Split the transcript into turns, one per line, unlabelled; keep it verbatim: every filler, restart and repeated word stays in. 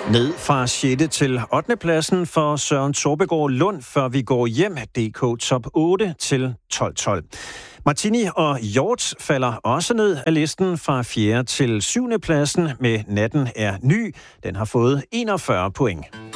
Ned fra sjette til ottende pladsen for Søren Torbegaard Lund, før vi går hjem. D K top otte til tolv tolv. Martini og Hjort falder også ned af listen fra fjerde til syvende pladsen med Natten er ny. Den har fået enogfyrre point.